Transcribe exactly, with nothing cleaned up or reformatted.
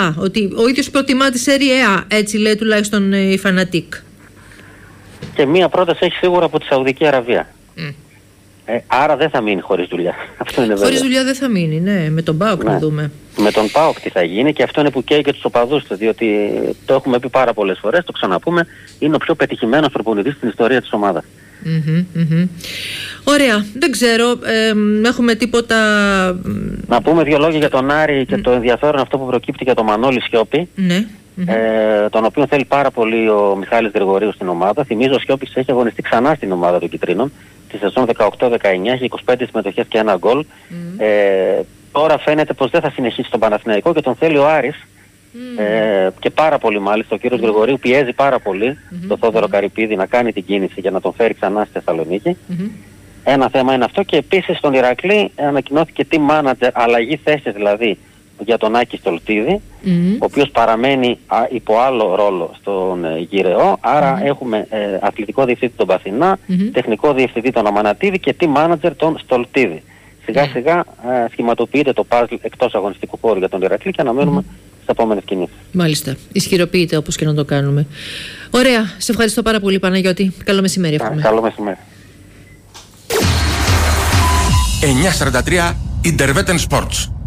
Α, ότι ο ίδιος προτιμά τη Serie A, έτσι λέει τουλάχιστον η Φανατίκ. Και μία πρόταση έχει σίγουρα από τη Σαουδική Αραβία. Mm. Ε, άρα δεν θα μείνει χωρίς δουλειά. Αυτό είναι χωρίς βέβαιο. δουλειά δεν θα μείνει, ναι. Με τον ΠΑΟΚ ναι. να δούμε. Με τον ΠΑΟΚ τι θα γίνει, και αυτό είναι που καίει και τους οπαδούς του, διότι το έχουμε πει πάρα πολλές φορές, το ξαναπούμε, είναι ο πιο πετυχημένος προπονητής στην ιστορία της ομάδας. Mm-hmm, mm-hmm. Ωραία, δεν ξέρω, ε, έχουμε τίποτα... Να πούμε δύο λόγια για τον Άρη και mm. το ενδιαφέρον αυτό που προκύπτει για τον Μανώλη Σιώπη, ναι. ε, τον οποίο θέλει πάρα πολύ ο Μιχάλης Γρηγορίου στην ομάδα. Θυμίζω, ο Σιώπης έχει αγωνιστεί ξανά στην ομάδα των Κιτρίνων τη σεζόν δεκαοκτώ δεκαεννιά, έχει είκοσι πέντε συμμετοχές και ένα γκολ. Mm. Ε, τώρα φαίνεται πως δεν θα συνεχίσει στον Παναθηναϊκό και τον θέλει ο Άρης. Mm. Ε, και πάρα πολύ μάλιστα. Ο κύριος mm. Γρηγορίου πιέζει πάρα πολύ mm-hmm. τον Θόδωρο mm-hmm. Καρυπίδη να κάνει την κίνηση για να τον φέρει ξανά στη Θεσσαλονίκη. Mm-hmm. Ένα θέμα είναι αυτό, και επίσης στον Ηρακλή ανακοινώθηκε team manager, αλλαγή θέσης δηλαδή, για τον Άκη Στολτίδη, mm-hmm. ο οποίος παραμένει α, υπό άλλο ρόλο στον ε, Γυρεό. Άρα mm-hmm. έχουμε ε, αθλητικό διευθυντή τον Παθηνά, mm-hmm. τεχνικό διευθυντή τον Αμανατίδη και team manager τον Στολτίδη. Σιγά mm-hmm. σιγά ε, σχηματοποιείται το puzzle εκτός αγωνιστικού χώρου για τον Ηρακλή και αναμένουμε mm-hmm. στις επόμενες κινήσεις. Μάλιστα. Ισχυροποιείται όπως και να το κάνουμε. Ωραία. Σε ευχαριστώ πάρα πολύ, Παναγιώτη. Καλό μεσημέρι. Εύχομαι. Καλό μεσημέρι. εννιακόσια σαράντα τρία Interveten Sports.